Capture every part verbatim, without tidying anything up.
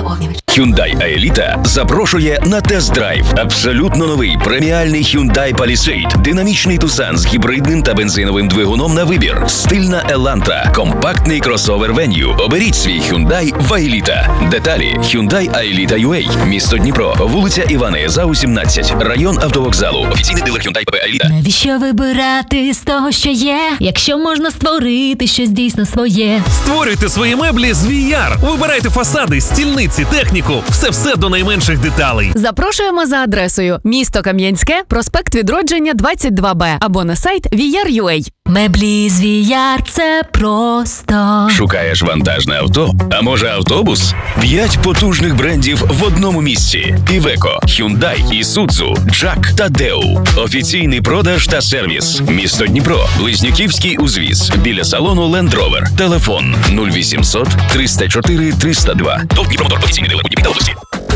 наповнювач. Hyundai Aelita запрошує на тест-драйв. Абсолютно новий преміальний Hyundai Palisade. Динамічний Tucson з гібридним та бензиновим двигуном на вибір. Стильна Elantra. Компактний кросовер Venue. Оберіть свій Hyundai в Aelita. Деталі Hyundai Aelita ю ей. Місто Дніпро. Вулиця Івана Єзау, сімнадцять. Район автовокзалу. Офіційний дилер Hyundai пе пе Aelita. Навіщо вибирати з того, що є, якщо можна створити щось дійсно своє? Створюйте свої меблі з ві ар. Вибирайте фасади, стільниці, техніку. Все-все до найменших деталей. Запрошуємо за адресою місто Кам'янське, проспект Відродження, двадцять два бе або на сайт ві ар точка ю а. Меблі з ві ар – це просто. Шукаєш вантажне авто? А може автобус? П'ять потужних брендів в одному місці. Iveco, Hyundai, Isuzu, Джак та Deo. Офіційний продаж та сервіс. Місто Дніпро. Близнюківський узвіз. Біля салону Land Rover. Телефон нуль вісімсот триста чотири триста два. ТОВ Дніпромотор. Офіційний дилер у Дніпрі та області.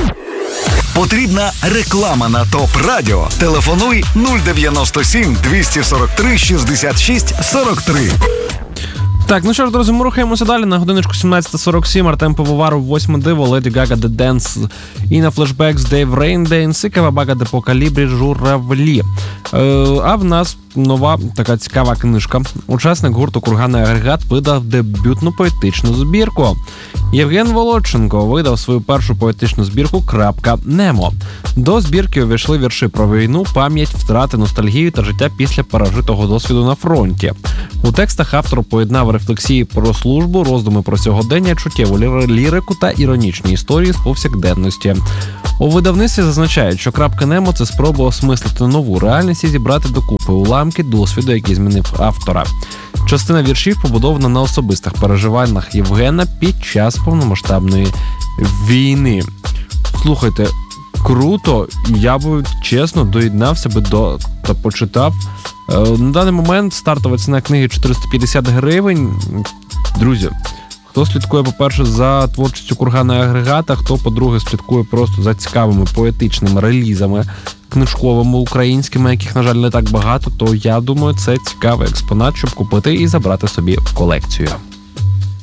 Потрібна реклама на ТОП Радіо. Телефонуй нуль дев'яносто сім двісті сорок три шістдесят шість сорок три. Так, ну що ж, друзі, ми рухаємося далі. На годиночку сімнадцята сорок сім. Артем Пивоваров, восьме диво, Леді Гага, The Dance, Інна Флешбекс, Дейв Рейндейнс і Кавабага де по калібрі Журавлі. Е, а в нас нова така цікава книжка. Учасник гурту «Курганний агрегат» видав дебютну поетичну збірку. Євген Володченко видав свою першу поетичну збірку «Крапка Немо». До збірки увійшли вірші про війну, пам'ять, втрати, ностальгію та життя після пережитого досвіду на фронті. У текстах автор поєднав рефлексії про службу, роздуми про сьогодення, чуттєву лірику та іронічні історії з повсякденності. У видавництві зазначають, що «Крапка Немо» – це спроба осмислити нову реальність і зібрати докупи уламки досвіду, який змінив автора. Частина віршів побудована на особистих переживаннях Євгена під час повномасштабної війни. Слухайте, круто, я би, чесно, доєднався би до та почитав. На даний момент стартова ціна книги чотириста п'ятдесят гривень. Друзі, хто слідкує, по-перше, за творчістю «Курганного агрегата», хто, по-друге, слідкує просто за цікавими поетичними релізами книжковими українськими, яких, на жаль, не так багато, то я думаю, це цікавий експонат, щоб купити і забрати собі в колекцію.